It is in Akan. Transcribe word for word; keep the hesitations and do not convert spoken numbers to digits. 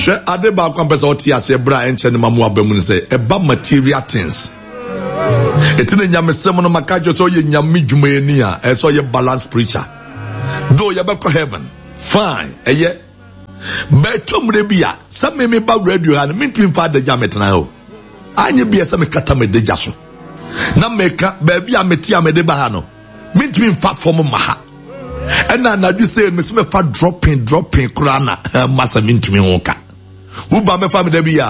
She ade ba kwa pesa oti ase bra enche ne mamu abamu ne say eba material things. Etine nyame sem no makajo so ye nyame dwuma ani a e so ye balance preacher. Though ye be heaven. Fine. Eye. Beto mre bia sa me me ba radio ha me twin fa de jamet na ho. Anye bia sa me kata me de jaso. Na meka ba bia meti amede ba ha no. Me twin fa form ma ha. And na na say me se me fa dropping dropping kura na masa me ntumi ho ka. Uba me fa me de bia